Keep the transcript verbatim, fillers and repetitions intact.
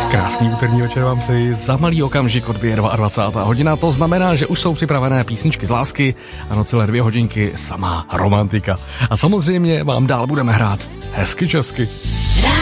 Krásný úterní večer vám přeji. Za malý okamžik odbije dvacátá druhá hodina. To znamená, že už jsou připravené písničky z lásky a no celé dvě hodinky samá romantika. A samozřejmě vám dál budeme hrát hezky česky.